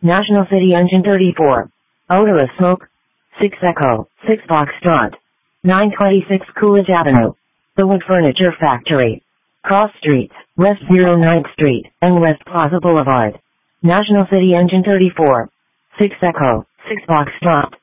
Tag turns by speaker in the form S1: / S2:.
S1: National City Engine 34. Odorless smoke. 6 Echo, 6 Foxtrot. 926 Coolidge Avenue. The Wood Furniture Factory. Cross Streets, West 09th Street, and West Plaza Boulevard. National City Engine 34. 6 Echo, 6 Foxtrot.